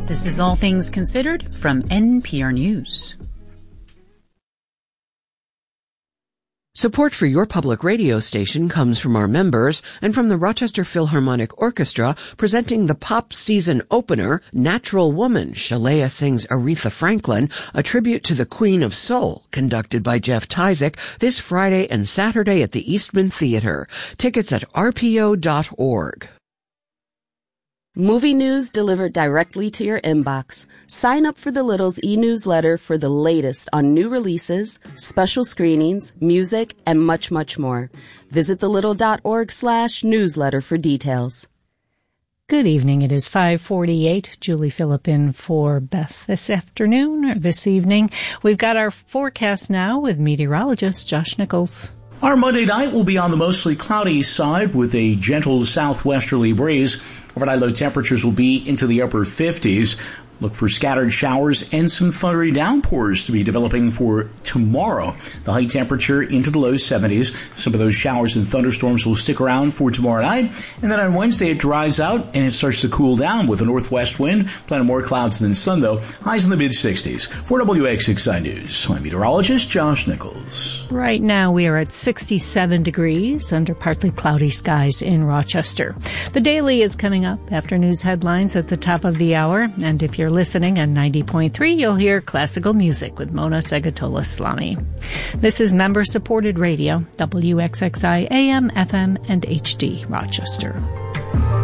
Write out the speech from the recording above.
This is All Things Considered from NPR News. Support for your public radio station comes from our members and from the Rochester Philharmonic Orchestra presenting the pop season opener, Natural Woman. Shalea sings Aretha Franklin, a tribute to the Queen of Soul, conducted by Jeff Tyzik, this Friday and Saturday at the Eastman Theater. Tickets at rpo.org. Movie news delivered directly to your inbox. Sign up for the Little's e-newsletter for the latest on new releases, special screenings, music, and much, much more. Visit thelittle.org/newsletter for details. Good evening. It is 5:48. Julie Phillip in for Beth this afternoon or this evening. We've got our forecast now with meteorologist Josh Nichols. Our Monday night will be on the mostly cloudy side with a gentle southwesterly breeze. Overnight low temperatures will be into the upper 50s. Look for scattered showers and some thundery downpours to be developing for tomorrow. The high temperature into the low 70s. Some of those showers and thunderstorms will stick around for tomorrow night. And then on Wednesday, it dries out and it starts to cool down with a northwest wind. Plenty more clouds than sun, though. Highs in the mid-60s. For WXXI News, I'm meteorologist Josh Nichols. Right now, we are at 67 degrees under partly cloudy skies in Rochester. The Daily is coming up after news headlines at the top of the hour. And if you're listening on 90.3, you'll hear classical music with Mona Segatola-Slami. This is member-supported radio, WXXI AM, FM, and HD, Rochester.